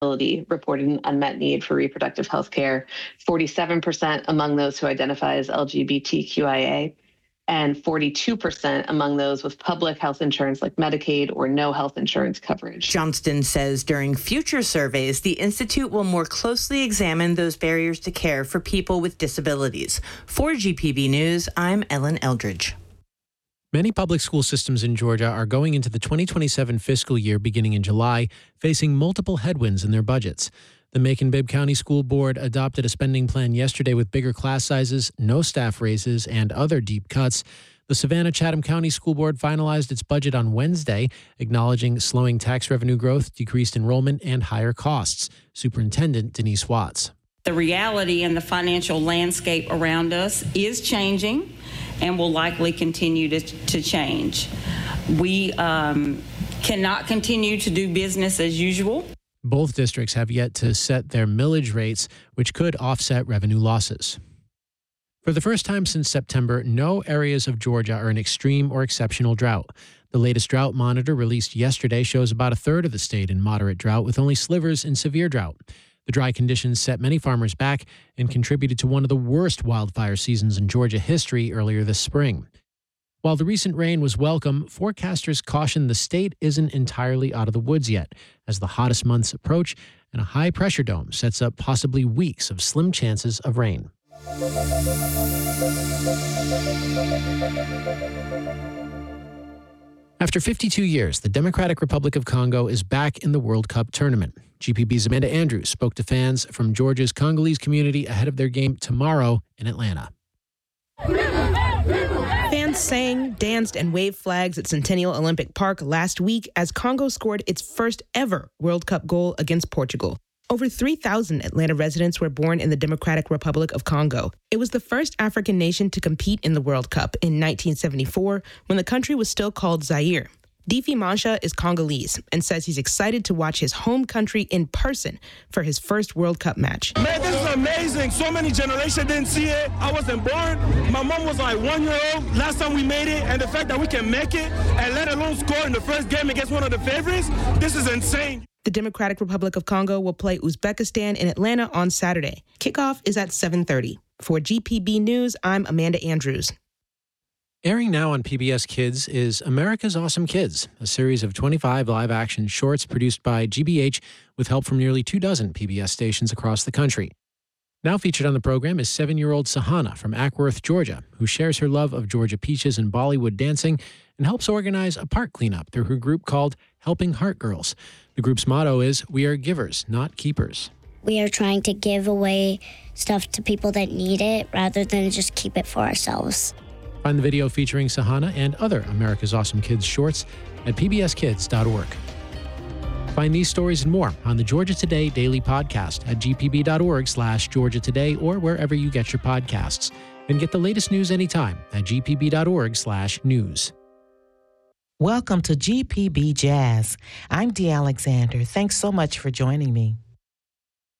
reported an unmet need for reproductive health care, 47% among those who identify as LGBTQIA, and 42% among those with public health insurance like Medicaid or no health insurance coverage. Johnston says during future surveys, the Institute will more closely examine those barriers to care for people with disabilities. For GPB News, I'm Ellen Eldridge. Many public school systems in Georgia are going into the 2027 fiscal year beginning in July, facing multiple headwinds in their budgets. The Macon-Bibb County School Board adopted a spending plan yesterday with bigger class sizes, no staff raises, and other deep cuts. The Savannah-Chatham County School Board finalized its budget on Wednesday, acknowledging slowing tax revenue growth, decreased enrollment, and higher costs. Superintendent Denise Watts. The reality and the financial landscape around us is changing and will likely continue to change. We cannot continue to do business as usual. Both districts have yet to set their millage rates, which could offset revenue losses. For the first time since September, no areas of Georgia are in extreme or exceptional drought. The latest drought monitor released yesterday shows about a third of the state in moderate drought, with only slivers in severe drought. The dry conditions set many farmers back and contributed to one of the worst wildfire seasons in Georgia history earlier this spring. While the recent rain was welcome, forecasters caution the state isn't entirely out of the woods yet, as the hottest months approach and a high-pressure dome sets up possibly weeks of slim chances of rain. After 52 years, the Democratic Republic of Congo is back in the World Cup tournament. GPB's Amanda Andrews spoke to fans from Georgia's Congolese community ahead of their game tomorrow in Atlanta. Fans sang, danced, and waved flags at Centennial Olympic Park last week as Congo scored its first ever World Cup goal against Portugal. Over 3,000 Atlanta residents were born in the Democratic Republic of Congo. It was the first African nation to compete in the World Cup in 1974 when the country was still called Zaire. Difi Mancha is Congolese and says he's excited to watch his home country in person for his first World Cup match. Man, this is amazing. So many generations didn't see it. I wasn't born. My mom was like 1 year old last time we made it, and the fact that we can make it and let alone score in the first game against one of the favorites, this is insane. The Democratic Republic of Congo will play Uzbekistan in Atlanta on Saturday. Kickoff is at 7:30. For GPB News, I'm Amanda Andrews. Airing now on PBS Kids is America's Awesome Kids, a series of 25 live-action shorts produced by GBH with help from nearly 24 PBS stations across the country. Now featured on the program is 7-year-old Sahana from Ackworth, Georgia, who shares her love of Georgia peaches and Bollywood dancing and helps organize a park cleanup through her group called Helping Heart Girls. The group's motto is, "We are givers, not keepers." We are trying to give away stuff to people that need it rather than just keep it for ourselves. Find the video featuring Sahana and other America's Awesome Kids shorts at pbskids.org. Find these stories and more on the Georgia Today Daily Podcast at gpb.org/Georgia Today or wherever you get your podcasts. And get the latest news anytime at gpb.org/news. Welcome to GPB Jazz. I'm Dee Alexander. Thanks so much for joining me.